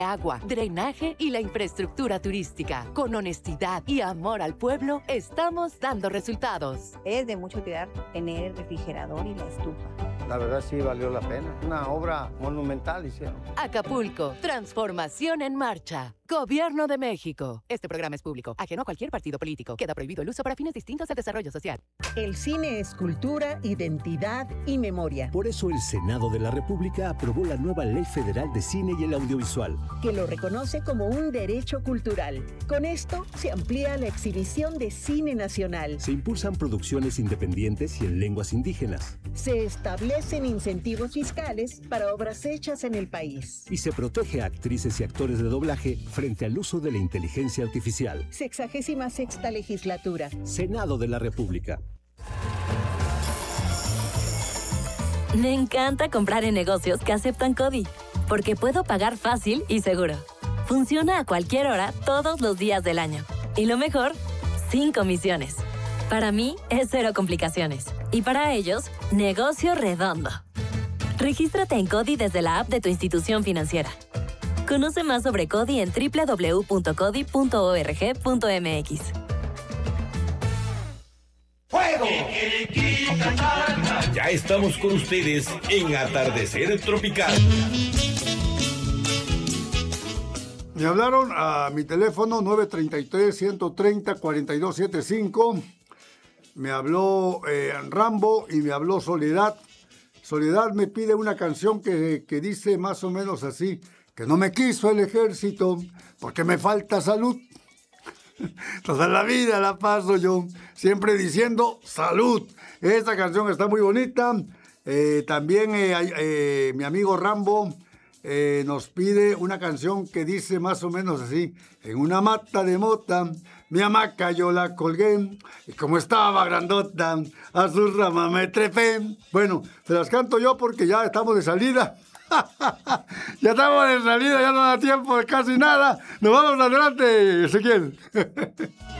agua, drenaje y la infraestructura turística. Con honestidad y amor al pueblo, estamos dando resultados. Es de mucha utilidad tener el refrigerador y la estufa. La verdad sí valió la pena. Una obra monumental hicieron. Acapulco, transformación en marcha. Gobierno de México. Este programa es público, ajeno a cualquier partido político. Queda prohibido el uso para fines distintos de desarrollo social. El cine es cultura, identidad y memoria. Por eso el Senado de la República aprobó la nueva Ley Federal de Cine y el Audiovisual, que lo reconoce como un derecho cultural. Con esto se amplía la exhibición de cine nacional. Se impulsan producciones independientes y en lenguas indígenas. Se establecen incentivos fiscales para obras hechas en el país. Y se protege a actrices y actores de doblaje frente al uso de la inteligencia artificial. 66ª legislatura. Senado de la República. Me encanta comprar en negocios que aceptan CODI, porque puedo pagar fácil y seguro. Funciona a cualquier hora, todos los días del año. Y lo mejor, sin comisiones. Para mí, es cero complicaciones. Y para ellos, negocio redondo. Regístrate en CODI desde la app de tu institución financiera. Conoce más sobre CODI en www.codi.org.mx. ¡Fuego! Ya estamos con ustedes en Atardecer Tropical. Me hablaron a mi teléfono 933-130-4275. Me habló Rambo y me habló Soledad. Soledad me pide una canción que dice más o menos así: que no me quiso el ejército porque me falta salud. Toda la vida la paso yo siempre diciendo salud. Esta canción está muy bonita. También mi amigo Rambo nos pide una canción que dice más o menos así: en una mata de mota mi hamaca yo la colgué y como estaba grandota a sus ramas me trepé. Bueno, se las canto yo porque ya estamos de salida. Ya estamos de salida, ya no da tiempo de casi nada. Nos vamos adelante, Ezequiel.